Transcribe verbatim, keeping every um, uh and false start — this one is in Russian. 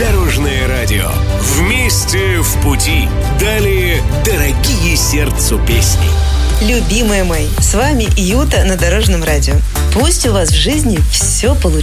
Дорожное радио. Вместе в пути. Далее дорогие сердцу песни. Любимые мои, с вами Юта на Дорожном радио. Пусть у вас в жизни все получится.